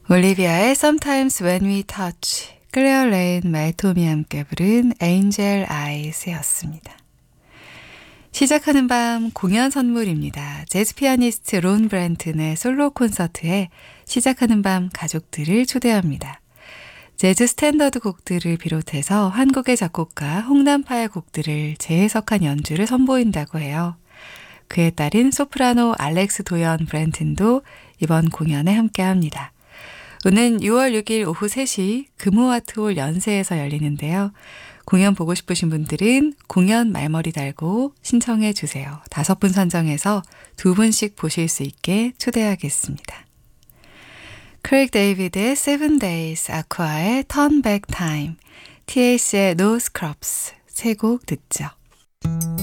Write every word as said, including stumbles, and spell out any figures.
올리비아의 Sometimes When We Touch, 클레어 레인, 말토미 함께 부른 Angel Eyes였습니다. 시작하는 밤 공연 선물입니다. 재즈 피아니스트 론 브랜튼의 솔로 콘서트에 시작하는 밤 가족들을 초대합니다. 재즈 스탠더드 곡들을 비롯해서 한국의 작곡가 홍남파의 곡들을 재해석한 연주를 선보인다고 해요. 그에 따른 소프라노 알렉스 도연 브랜튼도 이번 공연에 함께합니다. 오는 유월 육일 오후 세 시 금호아트홀 연세에서 열리는데요. 공연 보고 싶으신 분들은 공연 말머리 달고 신청해 주세요. 다섯 분 선정해서 두 분씩 보실 수 있게 초대하겠습니다. 크레이그 데이비드의 Seven Days, 아쿠아의 Turn Back Time, 티에이씨의 No Scrubs 세 곡 듣죠.